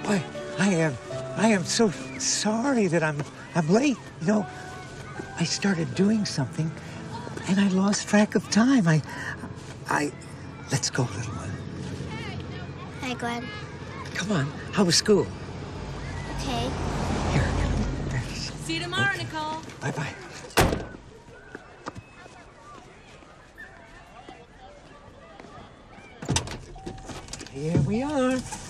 I am so sorry that I'm late. You know, I started doing something and I lost track of time. Let's go, little one. Hi, Glenn. Come on. How was school? Okay. Here. See you tomorrow, okay. Nicole. Bye-bye. Here we are.